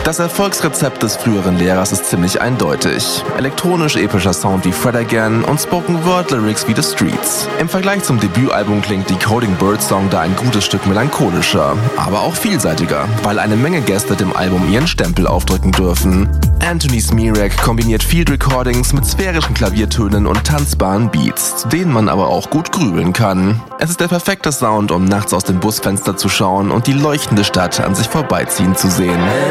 Das Erfolgsrezept des früheren Lehrers ist ziemlich eindeutig. Elektronisch-epischer Sound wie Fred Again und Spoken-Word-Lyrics wie The Streets. Im Vergleich zum Debütalbum klingt die Coding Bird-Song da ein gutes Stück melancholischer, aber auch vielseitiger, weil eine Menge Gäste dem Album ihren Stempel aufdrücken dürfen. Anthony Smirak kombiniert Field Recordings mit sphärischen Klaviertönen und tanzbaren Beats, zu denen man aber auch gut grübeln kann. Es ist der perfekte Sound, um nachts aus dem Busfenster zu schauen und die leuchtende Stadt an sich vorbeiziehen zu sehen.